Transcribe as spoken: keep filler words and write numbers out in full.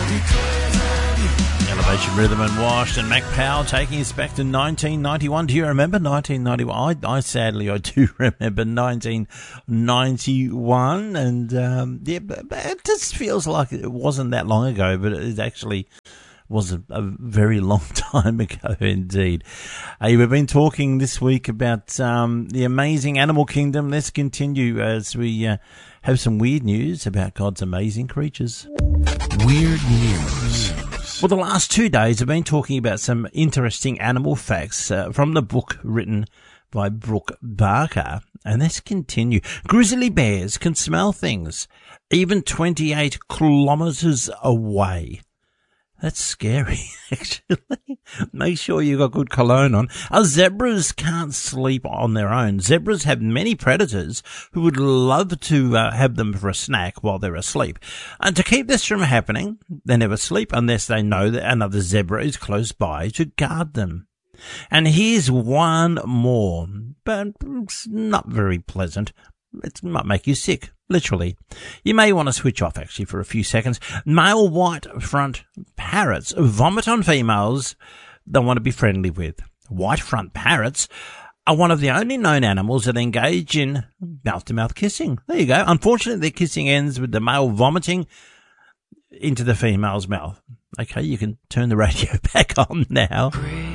Elevation Rhythm and Washed, and Mac Powell taking us back to nineteen ninety-one. Do you remember nineteen ninety-one? I, I sadly, I do remember nineteen ninety-one, and um, yeah, but, but it just feels like it wasn't that long ago, but it actually was a, a very long time ago indeed. Hey, we've been talking this week about um, the amazing animal kingdom. Let's continue as we uh, have some weird news about God's amazing creatures. Weird news. Well, the last two days I've been talking about some interesting animal facts uh, from the book written by Brooke Barker. And let's continue. Grizzly bears can smell things even twenty-eight kilometers away. That's scary, actually. Make sure you got good cologne on. Uh, zebras can't sleep on their own. Zebras have many predators who would love to uh, have them for a snack while they're asleep. And to keep this from happening, they never sleep unless they know that another zebra is close by to guard them. And here's one more, but it's not very pleasant. It might make you sick, literally. You may want to switch off, actually, for a few seconds. Male white front parrots vomit on females they want to be friendly with. White front parrots are one of the only known animals that engage in mouth-to-mouth kissing. There you go. Unfortunately, their kissing ends with the male vomiting into the female's mouth. Okay, you can turn the radio back on now.